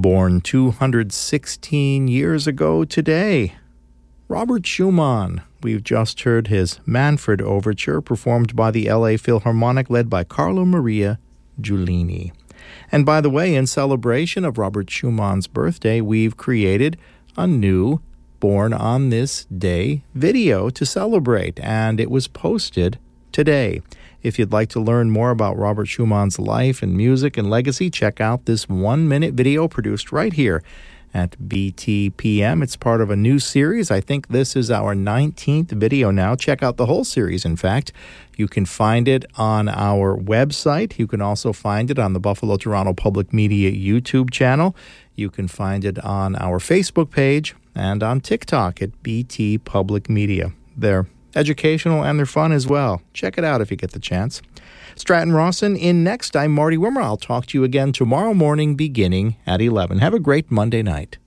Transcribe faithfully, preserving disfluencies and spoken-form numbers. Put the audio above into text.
Born two hundred sixteen years ago today, Robert Schumann. We've just heard his Manfred Overture performed by the L A Philharmonic led by Carlo Maria Giulini. And by the way, in celebration of Robert Schumann's birthday, we've created a new Born on This Day video to celebrate, and it was posted today. If you'd like to learn more about Robert Schumann's life and music and legacy, check out this one-minute video produced right here at B T P M. It's part of a new series. I think this is our nineteenth video now. Check out the whole series, in fact. You can find it on our website. You can also find it on the Buffalo Toronto Public Media YouTube channel. You can find it on our Facebook page and on TikTok at B T Public Media. They're educational and they're fun as well. Check it out if you get the chance. Stratton Rawson in next. I'm Marty Wimmer. I'll talk to you again tomorrow morning beginning at eleven. Have a great Monday night.